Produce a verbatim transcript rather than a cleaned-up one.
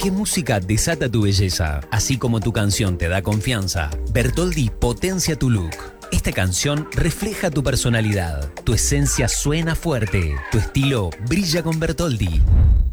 qué música desata tu belleza, así como tu canción te da confianza, Bertoldi potencia tu look. Esta canción refleja tu personalidad, tu esencia suena fuerte, tu estilo brilla con Bertoldi.